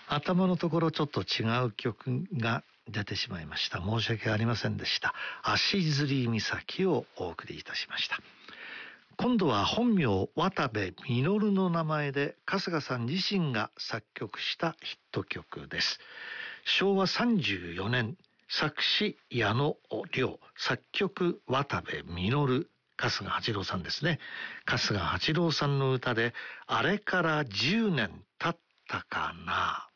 頭のところちょっと違う曲が出てしまいました。申し訳ありませんでした。足摺岬をお送りいたしました。今度は本名渡部稔の名前で春日さん自身が作曲したヒット曲です。昭和34年、作詞矢野亮、作曲渡部稔、春日八郎さんですね。春日八郎さんの歌で、あれから10年経ったかな。